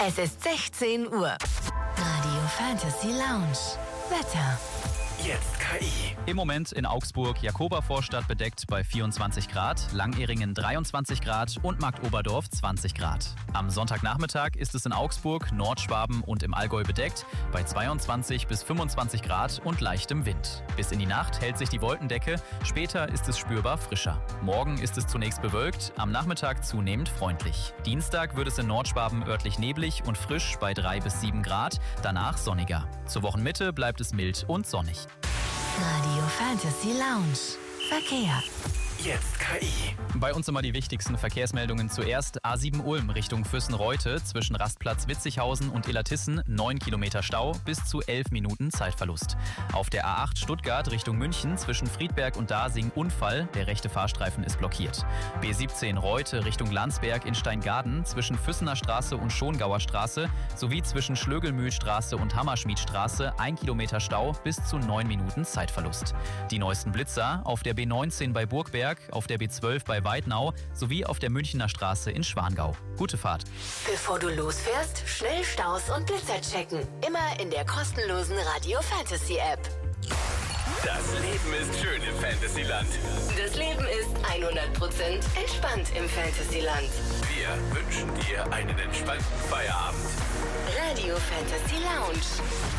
Es ist 16 Uhr. Radio Fantasy Lounge. Wetter. Jetzt KI. Im Moment in Augsburg Jakobervorstadt bedeckt bei 24 Grad, Langeringen 23 Grad und Marktoberdorf 20 Grad. Am Sonntagnachmittag ist es in Augsburg, Nordschwaben und im Allgäu bedeckt bei 22 bis 25 Grad und leichtem Wind. Bis in die Nacht hält sich die Wolkendecke, später ist es spürbar frischer. Morgen ist es zunächst bewölkt, am Nachmittag zunehmend freundlich. Dienstag wird es in Nordschwaben örtlich neblig und frisch bei 3 bis 7 Grad, danach sonniger. Zur Wochenmitte bleibt es mild und sonnig. Radio Fantasy Lounge. Verkehr. Jetzt KI. Bei uns immer die wichtigsten Verkehrsmeldungen zuerst. A7 Ulm Richtung Füssen-Reute zwischen Rastplatz Witzighausen und Illertissen 9 Kilometer Stau, bis zu 11 Minuten Zeitverlust. Auf der A8 Stuttgart Richtung München zwischen Friedberg und Dasing Unfall, der rechte Fahrstreifen ist blockiert. B17 Reute Richtung Landsberg in Steingaden zwischen Füssener Straße und Schongauer Straße sowie zwischen Schlögelmühlstraße und Hammerschmiedstraße 1 Kilometer Stau, bis zu 9 Minuten Zeitverlust. Die neuesten Blitzer auf der B19 bei Burgberg, auf der B12 bei Weidnau sowie auf der Münchner Straße in Schwangau. Gute Fahrt. Bevor du losfährst, schnell Staus und Blitzer checken. Immer in der kostenlosen Radio Fantasy App. Das Leben ist schön im Fantasyland. Das Leben ist 100% entspannt im Fantasyland. Wir wünschen dir einen entspannten Feierabend. Radio Fantasy Lounge.